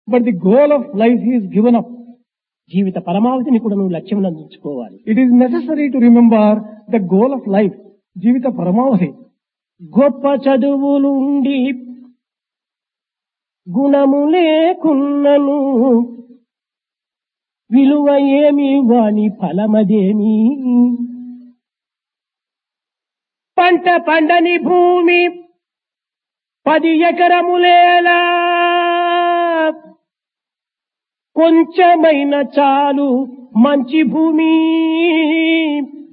but the goal of life is given up. జీవిత పరమావధిని కూడా నువ్వు లక్ష్యం అందించుకోవాలి. It is necessary to remember the goal of life, జీవిత పరమావధి. గొప్ప చదువులుండి గుణము లేకున్నను విలువ ఏమి వాని ఫలమదేమి. పంట పండని భూమి 10 ఎకరములేలా కొంచెమైన చాలు మంచి భూమి.